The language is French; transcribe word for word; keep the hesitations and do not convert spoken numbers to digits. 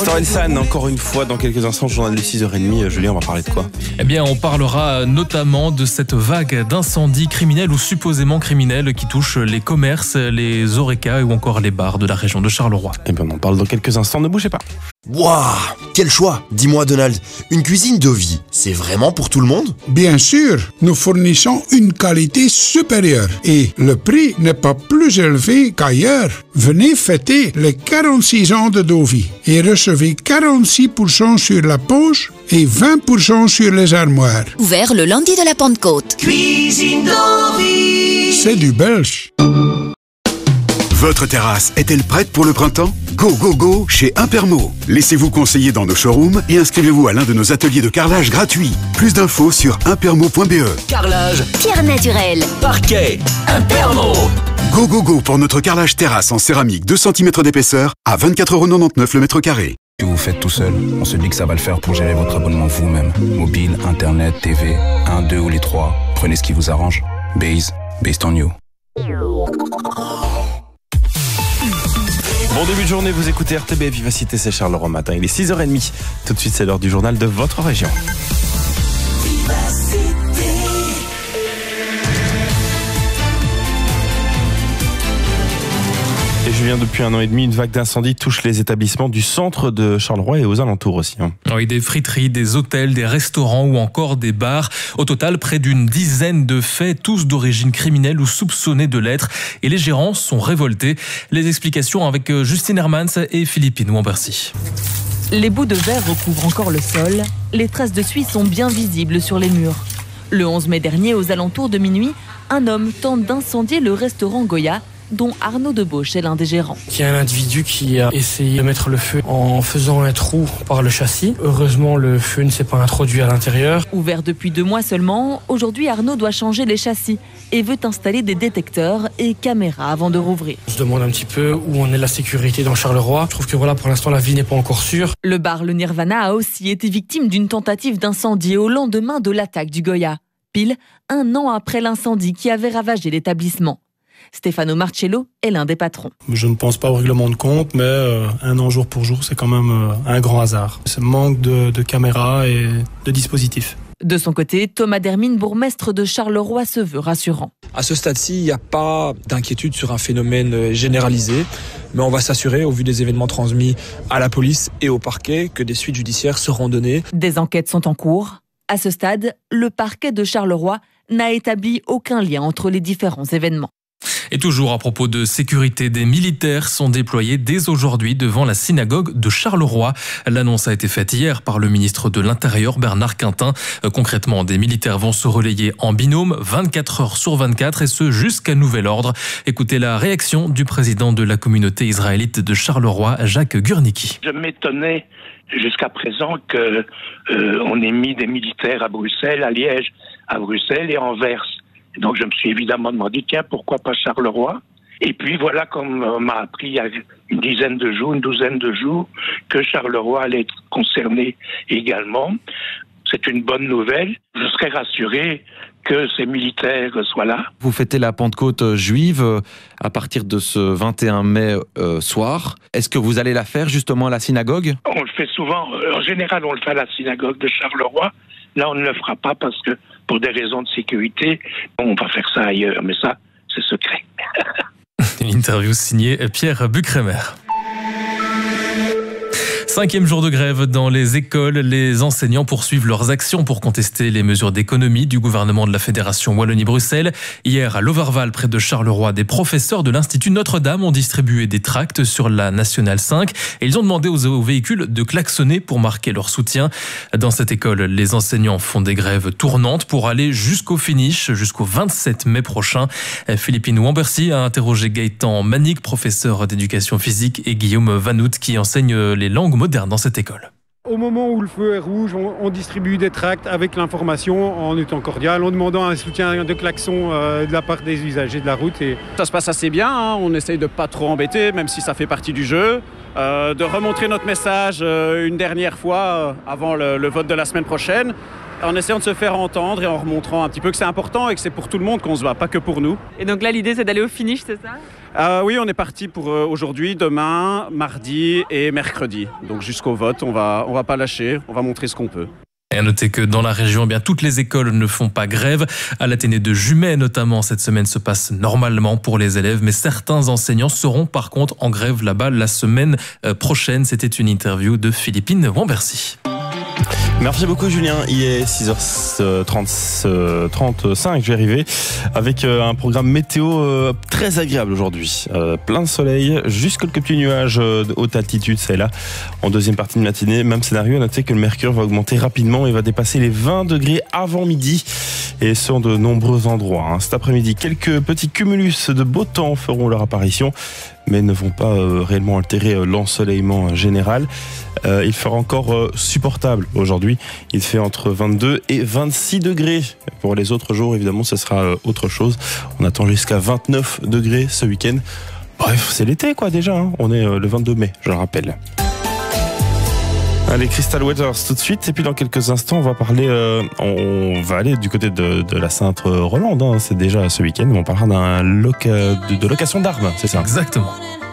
Orelsan, encore une fois, dans quelques instants, journal de six heures trente. Julien, on va parler de quoi? Eh bien, on parlera notamment de cette vague d'incendies criminels ou supposément criminels qui touchent les commerces, les horecas ou encore les bars de la région de Charleroi. Eh bien, on en parle dans quelques instants, ne bougez pas. Waouh, quel choix! Dis-moi Donald, une cuisine Dovi, c'est vraiment pour tout le monde? Bien sûr, nous fournissons une qualité supérieure et le prix n'est pas plus élevé qu'ailleurs. Venez fêter les quarante-six ans de Dovi et recevez quarante-six pour cent sur la poche et vingt pour cent sur les armoires. Ouvert le lundi de la Pentecôte. Cuisine Dovi. C'est du belge. Votre terrasse est-elle prête pour le printemps? Go, go, go chez Impermo. Laissez-vous conseiller dans nos showrooms et inscrivez-vous à l'un de nos ateliers de carrelage gratuits. Plus d'infos sur impermo point b e. Carrelage, Pierre naturelle, parquet, Impermo. Go, go, go pour notre carrelage terrasse en céramique deux centimètres d'épaisseur à vingt-quatre euros quatre-vingt-dix-neuf le mètre carré. Que vous faites tout seul, on se dit que ça va le faire pour gérer votre abonnement vous-même. Mobile, internet, T V, un, deux ou les trois. Prenez ce qui vous arrange. Base, based on you. Bon début de journée, vous écoutez R T B, Vivacité, c'est Charleroi matin. Il est six heures trente. Tout de suite, c'est l'heure du journal de votre région. Et Julien, depuis un an et demi, une vague d'incendies touche les établissements du centre de Charleroi et aux alentours aussi. Hein. Oui, des friteries, des hôtels, des restaurants ou encore des bars. Au total, près d'une dizaine de faits, tous d'origine criminelle ou soupçonnés de l'être. Et les gérants sont révoltés. Les explications avec Justine Hermans et Philippine Wambercy. Les bouts de verre recouvrent encore le sol. Les traces de suie sont bien visibles sur les murs. Le onze mai dernier, aux alentours de minuit, un homme tente d'incendier le restaurant Goya, dont Arnaud Debauche est l'un des gérants. Il y a un individu qui a essayé de mettre le feu en faisant un trou par le châssis. Heureusement, le feu ne s'est pas introduit à l'intérieur. Ouvert depuis deux mois seulement, aujourd'hui Arnaud doit changer les châssis et veut installer des détecteurs et caméras avant de rouvrir. On se demande un petit peu où en est la sécurité dans Charleroi. Je trouve que voilà, pour l'instant, la vie n'est pas encore sûre. Le bar Le Nirvana a aussi été victime d'une tentative d'incendie au lendemain de l'attaque du Goya. Pile un an après l'incendie qui avait ravagé l'établissement. Stefano Marcello est l'un des patrons. Je ne pense pas au règlement de compte, mais euh, un an jour pour jour, c'est quand même euh, un grand hasard. Ce manque de, de caméras et de dispositifs. De son côté, Thomas Dermine, bourgmestre de Charleroi, se veut rassurant. À ce stade-ci, il n'y a pas d'inquiétude sur un phénomène généralisé, mais on va s'assurer, au vu des événements transmis à la police et au parquet, que des suites judiciaires seront données. Des enquêtes sont en cours. À ce stade, le parquet de Charleroi n'a établi aucun lien entre les différents événements. Et toujours à propos de sécurité, des militaires sont déployés dès aujourd'hui devant la synagogue de Charleroi. L'annonce a été faite hier par le ministre de l'Intérieur Bernard Quintin. Concrètement, des militaires vont se relayer en binôme vingt-quatre heures sur vingt-quatre et ce jusqu'à nouvel ordre. Écoutez la réaction du président de la communauté israélite de Charleroi, Jacques Gurnicki. Je m'étonnais jusqu'à présent que euh, on ait mis des militaires à Bruxelles, à Liège, à Bruxelles et à Anvers. Donc je me suis évidemment demandé, tiens, pourquoi pas Charleroi? Et puis voilà, comme on m'a appris il y a une dizaine de jours, une douzaine de jours, que Charleroi allait être concerné également. C'est une bonne nouvelle. Je serais rassuré que ces militaires soient là. Vous fêtez la Pentecôte juive à partir de ce vingt et un mai euh, soir. Est-ce que vous allez la faire justement à la synagogue? On le fait souvent. En général, on le fait à la synagogue de Charleroi. Là, on ne le fera pas parce que, pour des raisons de sécurité, on va faire ça ailleurs. Mais ça, c'est secret. Une interview signée Pierre Bucremer. Cinquième jour de grève dans les écoles. Les enseignants poursuivent leurs actions pour contester les mesures d'économie du gouvernement de la Fédération Wallonie-Bruxelles. Hier, à Loverval, près de Charleroi, des professeurs de l'Institut Notre-Dame ont distribué des tracts sur la Nationale cinq et ils ont demandé aux, aux véhicules de klaxonner pour marquer leur soutien. Dans cette école, les enseignants font des grèves tournantes pour aller jusqu'au finish, jusqu'au vingt-sept mai prochain. Philippine Wambercy a interrogé Gaëtan Manic, professeur d'éducation physique, et Guillaume Vanout, qui enseigne les langues moderne dans cette école. Au moment où le feu est rouge, on, on distribue des tracts avec l'information en étant cordial, en demandant un soutien de klaxon euh, de la part des usagers de la route. Et... Ça se passe assez bien, hein. On essaye de pas trop embêter, même si ça fait partie du jeu, euh, de remontrer notre message euh, une dernière fois euh, avant le, le vote de la semaine prochaine, en essayant de se faire entendre et en remontrant un petit peu que c'est important et que c'est pour tout le monde qu'on se bat, pas que pour nous. Et donc là, l'idée, c'est d'aller au finish, c'est ça ? Euh, oui, on est parti pour euh, aujourd'hui, demain, mardi et mercredi. Donc jusqu'au vote, on va, on va pas lâcher, on va montrer ce qu'on peut. Et à noter que dans la région, eh bien, toutes les écoles ne font pas grève. À l'Athénée de Jumet, notamment, cette semaine se passe normalement pour les élèves. Mais certains enseignants seront par contre en grève là-bas la semaine prochaine. C'était une interview de Philippine Wambercy. Merci beaucoup Julien, il est six heures trente-cinq, je vais arriver, avec un programme météo très agréable aujourd'hui. Plein de soleil, juste quelques petits nuages de haute altitude, c'est là. En deuxième partie de matinée, même scénario, notez que le mercure va augmenter rapidement et va dépasser les vingt degrés avant midi, et sur de nombreux endroits. Cet après-midi, quelques petits cumulus de beau temps feront leur apparition, mais ne vont pas euh, réellement altérer euh, l'ensoleillement général. Euh, il fera encore euh, supportable aujourd'hui. Il fait entre vingt-deux et vingt-six degrés. Pour les autres jours, évidemment, ce sera euh, autre chose. On attend jusqu'à vingt-neuf degrés ce week-end. Bref, c'est l'été quoi déjà, hein. On est euh, le vingt-deux mai, je le rappelle. Allez, Crystal Waters tout de suite, et puis dans quelques instants on va parler, euh, on va aller du côté de, de la Sainte-Rolande, hein. C'est déjà ce week-end, on parlera d'un loca, de, de location d'armes, c'est ça? Exactement.